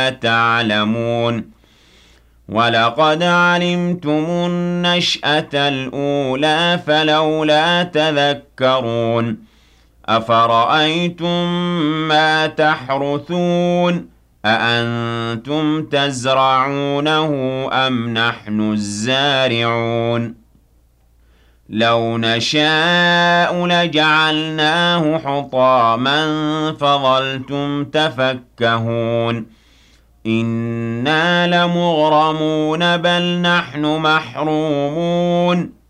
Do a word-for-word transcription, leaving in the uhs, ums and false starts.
لَا تَعْلَمُونَ وَلَقَدْ عَلِمْتُمُ النَّشْأَةَ الْأُولَىٰ فَلَوْلَا تَذَكَّرُونَ أَفَرَأَيْتُم مَّا تَحْرُثُونَ أَأَنتُمْ تَزْرَعُونَهُ أَمْ نَحْنُ الزَّارِعُونَ لَوْ نَشَاءُ لَجَعَلْنَاهُ حُطَامًا فَظَلْتُمْ تَفَكَّهُونَ إِنَّا لَمُغْرَمُونَ بَلْ نَحْنُ مَحْرُومُونَ